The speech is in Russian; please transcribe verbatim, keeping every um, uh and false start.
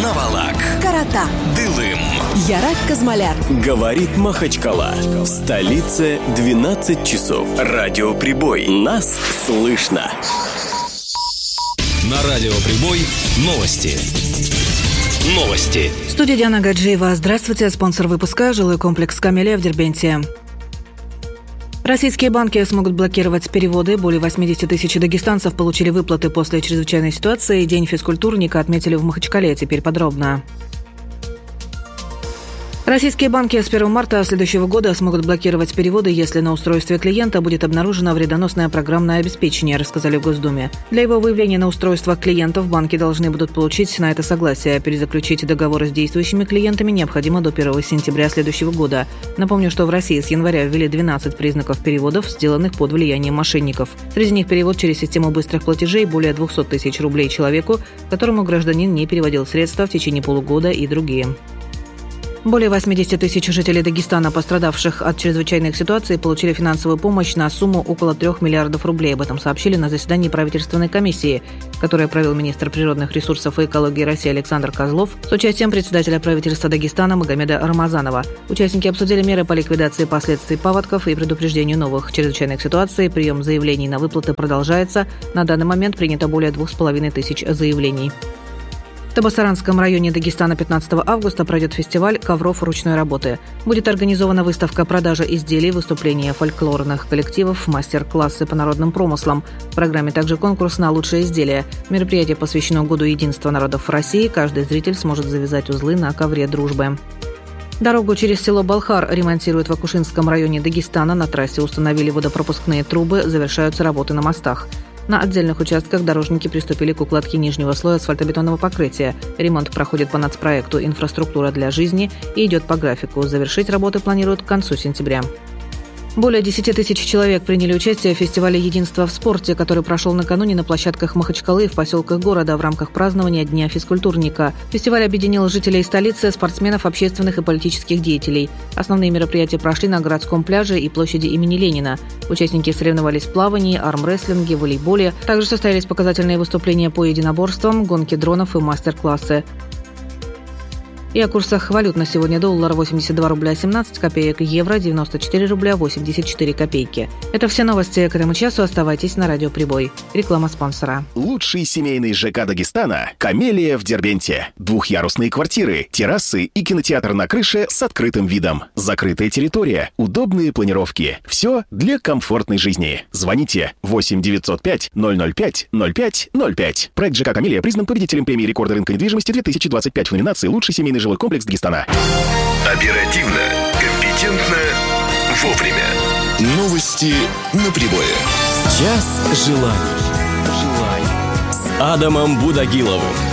Навалак, Карата, Дылым, Ярак Казмаляр. Говорит Махачкала. В столице двенадцать часов. Радиоприбой. Нас слышно. На радиоприбой новости. Новости. В студии Диана Гаджиева. Здравствуйте. Спонсор выпуска – жилой комплекс «Камелия» в Дербенте. Российские банки смогут блокировать переводы. Более восемьдесят тысяч дагестанцев получили выплаты после чрезвычайной ситуации. День физкультурника отметили в Махачкале. Теперь подробно. Российские банки с первого марта следующего года смогут блокировать переводы, если на устройстве клиента будет обнаружено вредоносное программное обеспечение, рассказали в Госдуме. Для его выявления на устройствах клиентов банки должны будут получить на это согласие. Перезаключить договоры с действующими клиентами необходимо до первого сентября следующего года. Напомню, что в России с января ввели двенадцать признаков переводов, сделанных под влиянием мошенников. Среди них перевод через систему быстрых платежей более двести тысяч рублей человеку, которому гражданин не переводил средства в течение полугода, и другие. Более восемьдесят тысяч жителей Дагестана, пострадавших от чрезвычайных ситуаций, получили финансовую помощь на сумму около трех миллиардов рублей. Об этом сообщили на заседании правительственной комиссии, которое провел министр природных ресурсов и экологии России Александр Козлов с участием председателя правительства Дагестана Магомеда Рамазанова. Участники обсудили меры по ликвидации последствий паводков и предупреждению новых чрезвычайных ситуаций. Прием заявлений на выплаты продолжается. На данный момент принято более двух с половиной тысяч заявлений. В Табасаранском районе Дагестана пятнадцатого августа пройдет фестиваль ковров ручной работы. Будет организована выставка продажи изделий, выступления фольклорных коллективов, мастер-классы по народным промыслам. В программе также конкурс на лучшие изделия. Мероприятие посвящено Году единства народов России. Каждый зритель сможет завязать узлы на ковре дружбы. Дорогу через село Балхар ремонтируют в Акушинском районе Дагестана. На трассе установили водопропускные трубы, завершаются работы на мостах. На отдельных участках дорожники приступили к укладке нижнего слоя асфальтобетонного покрытия. Ремонт проходит по нацпроекту «Инфраструктура для жизни» и идет по графику. Завершить работы планируют к концу сентября. Более десять тысяч человек приняли участие в фестивале «Единство в спорте», который прошел накануне на площадках Махачкалы и в поселках города в рамках празднования Дня физкультурника. Фестиваль объединил жителей столицы, спортсменов, общественных и политических деятелей. Основные мероприятия прошли на городском пляже и площади имени Ленина. Участники соревновались в плавании, армрестлинге, волейболе. Также состоялись показательные выступления по единоборствам, гонки дронов и мастер-классы. И о курсах валют на сегодня: доллар восемьдесят два рубля семнадцать копеек, евро девяносто четыре рубля восемьдесят четыре копейки. Это все новости к этому часу. Оставайтесь на радиоприбой. Реклама спонсора. Лучший семейный ЖК Дагестана – «Камелия» в Дербенте. Двухъярусные квартиры, террасы и кинотеатр на крыше с открытым видом. Закрытая территория, удобные планировки. Все для комфортной жизни. Звоните восемь девятьсот пять ноль ноль пять ноль пять ноль пять. Проект ЖК «Камелия» признан победителем премии рекорда рынка недвижимости две тысячи двадцать пять в номинации «Лучший семейный жилой комплекс Дагестана». Оперативно, компетентно, вовремя. Новости на прибое. Час желаний. С Адамом Будагиловым.